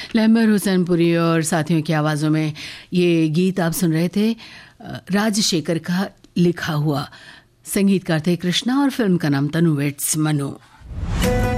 लहमर हुसैनपुरी और साथियों की आवाज़ों में ये गीत आप सुन रहे थे राजशेखर का लिखा हुआ। संगीतकार थे कृष्णा और फिल्म का नाम तनु वेट्स मनु।